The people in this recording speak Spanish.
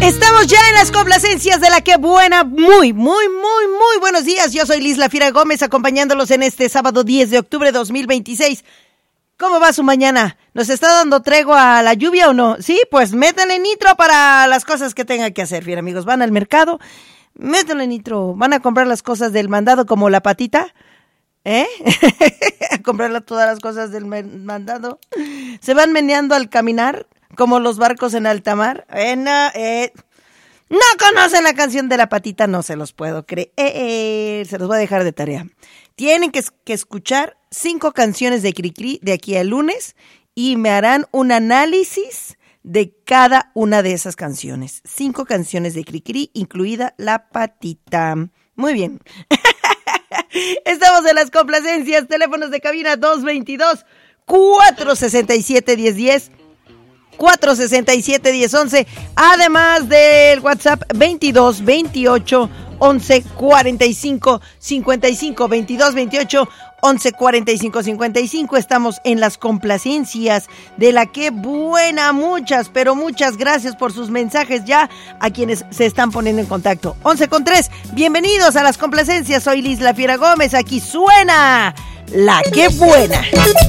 Estamos ya en las complacencias de la que buena, muy buenos días. Yo soy Liz La Fiera Gómez, acompañándolos en este sábado 10 de octubre de 2026. ¿Cómo va su mañana? ¿Nos está dando tregua a la lluvia o no? Sí, pues métanle nitro para las cosas que tengan que hacer. Bien, amigos, van al mercado, métanle nitro. Van a comprar las cosas del mandado como la patita, a comprar todas las cosas del mandado. Se van meneando al caminar como los barcos en alta mar. No conocen la canción de la patita, no se los puedo creer. Se los voy a dejar de tarea. Tienen que escuchar 5 canciones de Cricri de aquí al lunes y me harán un análisis de cada una de esas canciones. 5 canciones de Cricri, incluida la patita. Muy bien. Estamos en las complacencias. Teléfonos de cabina 222-467-1010. 467-1011, además del WhatsApp 22 28 11 45 55, 22 28 11 45 55. Estamos en las complacencias de la que buena, muchas gracias por sus mensajes ya a quienes se están poniendo en contacto. 11:03, bienvenidos a las complacencias, soy Liz La Fiera Gómez, aquí suena la que buena.